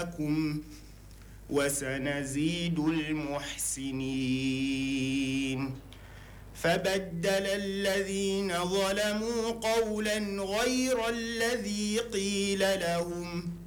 لكم وسنزيد المحسنين. فبدل الذين ظلموا قولا غير الذي قيل لهم